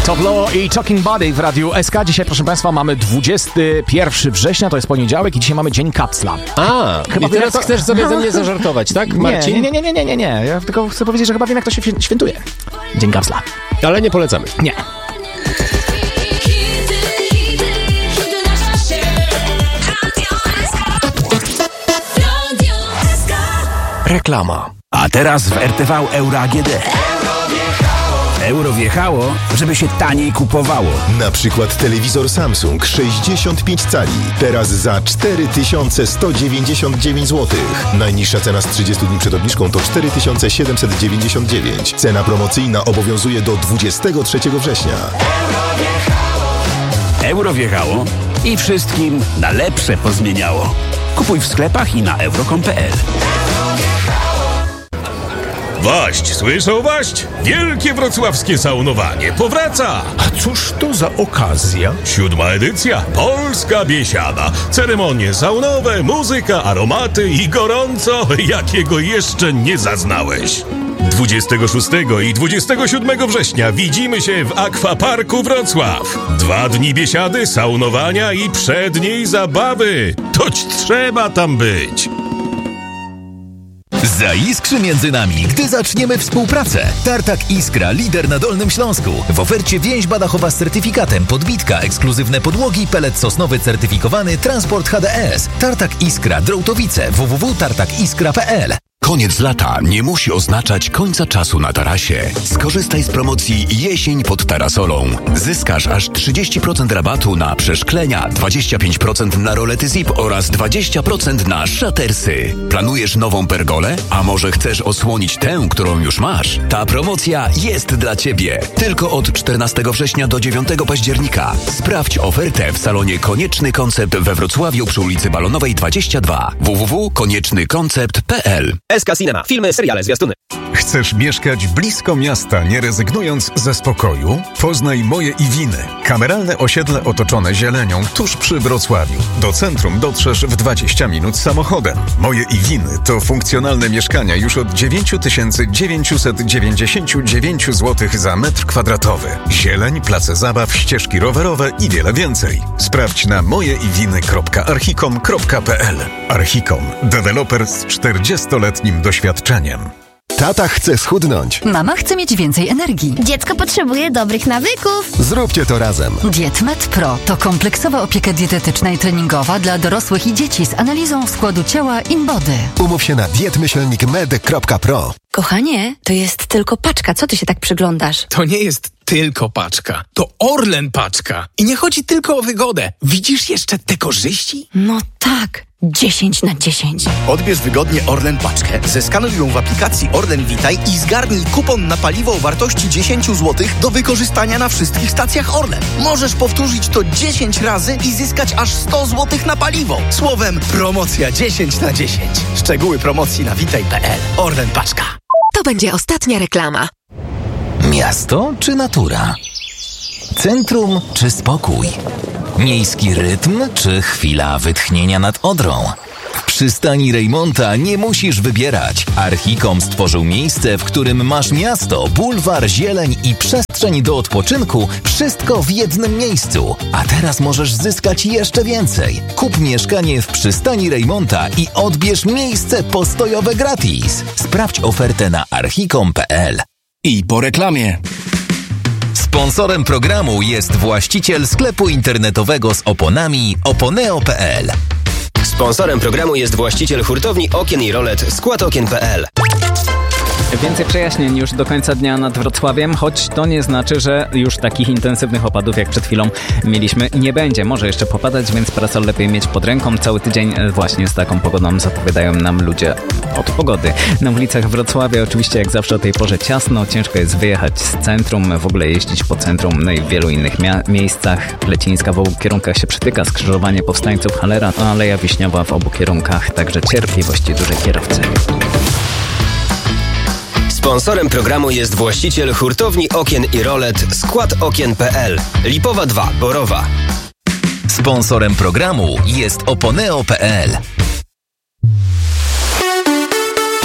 Top Law i Talking Body w Radiu SK. Dzisiaj, proszę Państwa, mamy 21 września, to jest poniedziałek i dzisiaj mamy Dzień Kapsla. Chyba i teraz chcesz sobie ze mnie zażartować, tak, Marcin? Nie. Ja tylko chcę powiedzieć, że chyba wiem, jak to się świętuje. Dzień Kapsla. Ale nie polecamy. Nie. Reklama. A teraz w RTV Euro AGD. Euro wjechało, żeby się taniej kupowało. Na przykład telewizor Samsung 65 cali. Teraz za 4199 zł. Najniższa cena z 30 dni przed obniżką to 4799. Cena promocyjna obowiązuje do 23 września. Euro wjechało i wszystkim na lepsze pozmieniało. Kupuj w sklepach i na euro.com.pl. Waść, słyszą waść? Wielkie wrocławskie saunowanie powraca! A cóż to za okazja? 7. edycja Polska Biesiada. Ceremonie saunowe, muzyka, aromaty i gorąco, jakiego jeszcze nie zaznałeś. 26 i 27 września widzimy się w Akwaparku Wrocław. 2 dni biesiady, saunowania i przedniej zabawy. Toć trzeba tam być. Zaiskrzy między nami, gdy zaczniemy współpracę. Tartak Iskra, lider na Dolnym Śląsku. W ofercie więź badachowa z certyfikatem, podbitka, ekskluzywne podłogi, pelet sosnowy certyfikowany, transport HDS. Tartak Iskra, Drołtowice, www.tartakiskra.pl. Koniec lata nie musi oznaczać końca czasu na tarasie. Skorzystaj z promocji Jesień pod Tarasolą. Zyskasz aż 30% rabatu na przeszklenia, 25% na rolety zip oraz 20% na szatersy. Planujesz nową pergolę? A może chcesz osłonić tę, którą już masz? Ta promocja jest dla Ciebie. Tylko od 14 września do 9 października. Sprawdź ofertę w salonie Konieczny Koncept we Wrocławiu przy ulicy Balonowej 22. www.koniecznykoncept.pl. SK Cinema. Filmy, seriale, zwiastuny. Chcesz mieszkać blisko miasta, nie rezygnując ze spokoju? Poznaj Moje i Winy. Kameralne osiedle otoczone zielenią tuż przy Wrocławiu. Do centrum dotrzesz w 20 minut samochodem. Moje i Winy to funkcjonalne mieszkania już od 9999 zł za metr kwadratowy. Zieleń, place zabaw, ścieżki rowerowe i wiele więcej. Sprawdź na mojeiwiny.archicom.pl. Archicom. Deweloper z 40-letnim doświadczeniem. Tata chce schudnąć. Mama chce mieć więcej energii. Dziecko potrzebuje dobrych nawyków. Zróbcie to razem. Dietmed Pro to kompleksowa opieka dietetyczna i treningowa dla dorosłych i dzieci z analizą składu ciała InBody. Umów się na dietmyślnikmed.pro. Kochanie, to jest tylko paczka. Co ty się tak przyglądasz? To nie jest tylko paczka. To Orlen paczka. I nie chodzi tylko o wygodę. Widzisz jeszcze te korzyści? No tak. 10 na 10. Odbierz wygodnie Orlen paczkę, zeskanuj ją w aplikacji Orlen Witaj i zgarnij kupon na paliwo o wartości 10 zł do wykorzystania na wszystkich stacjach Orlen. Możesz powtórzyć to 10 razy i zyskać aż 100 zł na paliwo. Słowem, promocja 10 na 10. Szczegóły promocji na witaj.pl. Orlen paczka. To będzie ostatnia reklama. Miasto czy natura? Centrum czy spokój? Miejski rytm czy chwila wytchnienia nad Odrą? W przystani Rejmonta nie musisz wybierać. Archicom stworzył miejsce, w którym masz miasto, bulwar, zieleń i przestrzeń do odpoczynku, wszystko w jednym miejscu. A teraz możesz zyskać jeszcze więcej. Kup mieszkanie w przystani Rejmonta i odbierz miejsce postojowe gratis. Sprawdź ofertę na archicom.pl. I po reklamie. Sponsorem programu jest właściciel sklepu internetowego z oponami oponeo.pl. Sponsorem programu jest właściciel hurtowni okien i rolet składokien.pl. Więcej przejaśnień już do końca dnia nad Wrocławiem, choć to nie znaczy, że już takich intensywnych opadów, jak przed chwilą mieliśmy, nie będzie. Może jeszcze popadać, więc parasol lepiej mieć pod ręką. Cały tydzień właśnie z taką pogodą zapowiadają nam ludzie od pogody. Na ulicach Wrocławia oczywiście jak zawsze o tej porze ciasno, ciężko jest wyjechać z centrum, w ogóle jeździć po centrum, no i w wielu innych miejscach. Lecińska w obu kierunkach się przytyka, skrzyżowanie Powstańców, Aleja Wiśniowa w obu kierunkach, także cierpliwości dużej kierowcy. Sponsorem programu jest właściciel hurtowni okien i rolet składokien.pl. Lipowa 2, Borowa. Sponsorem programu jest oponeo.pl.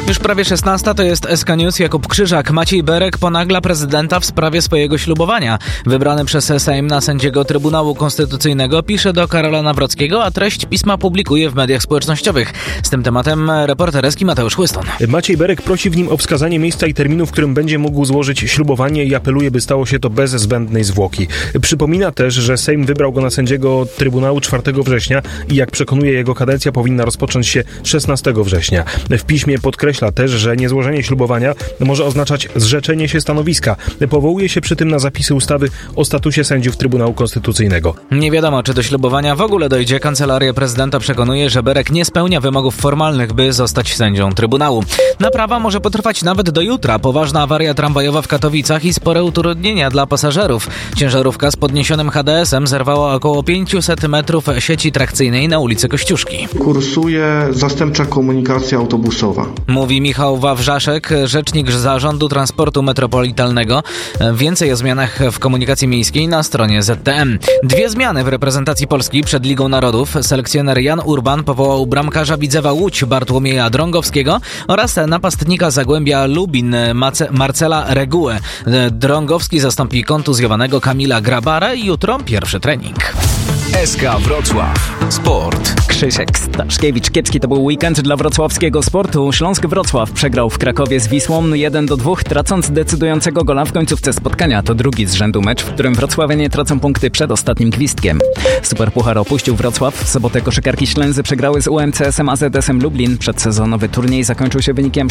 Już prawie 16 to jest SK News. Jakub Krzyżak. Maciej Berek ponagla prezydenta w sprawie swojego ślubowania. Wybrany przez Sejm na sędziego Trybunału Konstytucyjnego pisze do Karola Nawrockiego, a treść pisma publikuje w mediach społecznościowych. Z tym tematem reportereski Mateusz Chłyston. Maciej Berek prosi w nim o wskazanie miejsca i terminu, w którym będzie mógł złożyć ślubowanie i apeluje, by stało się to bez zbędnej zwłoki. Przypomina też, że Sejm wybrał go na sędziego Trybunału 4 września i jak przekonuje, jego kadencja powinna rozpocząć się 16 września. W piśmie podkreśla też, że niezłożenie ślubowania może oznaczać zrzeczenie się stanowiska. Powołuje się przy tym na zapisy ustawy o statusie sędziów Trybunału Konstytucyjnego. Nie wiadomo, czy do ślubowania w ogóle dojdzie. Kancelaria prezydenta przekonuje, że Berek nie spełnia wymogów formalnych, by zostać sędzią Trybunału. Naprawa może potrwać nawet do jutra. Poważna awaria tramwajowa w Katowicach i spore utrudnienia dla pasażerów. Ciężarówka z podniesionym HDS-em zerwała około 500 metrów sieci trakcyjnej na ulicy Kościuszki. Kursuje zastępcza komunikacja autobusowa. Mówi Michał Wawrzaszek, rzecznik Zarządu Transportu Metropolitalnego. Więcej o zmianach w komunikacji miejskiej na stronie ZTM. 2 zmiany w reprezentacji Polski przed Ligą Narodów. Selekcjoner Jan Urban powołał bramkarza Widzewa Łódź Bartłomieja Drągowskiego oraz napastnika Zagłębia Lubin Marcela Regułę. Drągowski zastąpi kontuzjowanego Kamila Grabara i jutro pierwszy trening. SK Wrocław. Sport. Krzysiek Staszkiewicz. Kiepski to był weekend dla wrocławskiego sportu. Śląsk Wrocław przegrał w Krakowie z Wisłą 1-2, tracąc decydującego gola w końcówce spotkania. To drugi z rzędu mecz, w którym Wrocławianie tracą punkty przed ostatnim gwizdkiem. Superpuchar opuścił Wrocław. W sobotę koszykarki Ślęzy przegrały z UMCS-em AZS-em Lublin. Przedsezonowy turniej zakończył się wynikiem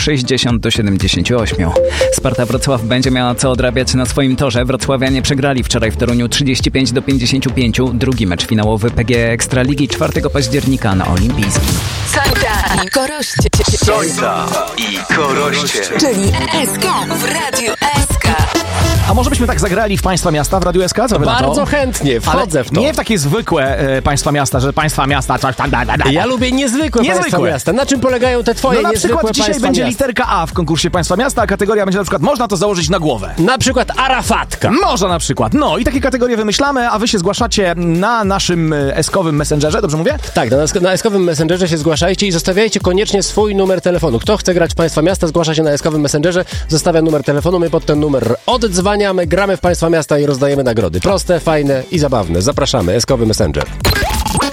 60-78. Sparta Wrocław będzie miała co odrabiać na swoim torze. Wrocławianie przegrali wczoraj w Toruniu 35-55. Drugi mecz finałowy PGE Ekstraligi 4 października na Olimpijskim. Sońca i Koroście. Sońca i Koroście. Czyli SK w Radiu SK. A może byśmy tak zagrali w Państwa Miasta w Radiu SK? Co wy na to? Bardzo chętnie, wchodzę w to. Nie w takie zwykłe Państwa Miasta, że Państwa Miasta coś tam... Ja lubię niezwykłe Państwa Miasta. Na czym polegają te twoje niezwykłe Państwa Miasta? Na przykład dzisiaj będzie literka A w konkursie Państwa Miasta, a kategoria będzie na przykład można to założyć na głowę. Na przykład Arafatka. Może na przykład. No i takie kategorie wymyślamy, a wy się zgłaszacie na naszym SK-owym Messengerze, dobrze mówię? Tak, na SK-owym Messengerze się zgłaszajcie i zostawiajcie koniecznie swój numer telefonu. Kto chce grać w Państwa Miasta, zgłasza się na SK-owym Messengerze, zostawia numer telefonu, my pod ten numer oddzwaniamy, gramy w Państwa Miasta i rozdajemy nagrody. Proste, fajne i zabawne. Zapraszamy, SK-owy Messenger.